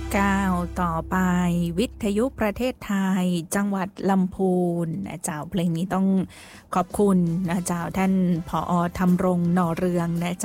9ต่อไปวิทยุประเทศไทยจังหวัดลำพูนนะเจ้าเพลงนี้ต้องขอบคุณนะเจ้าท่านผอ.ธำรง นอเรืองนะเจ้า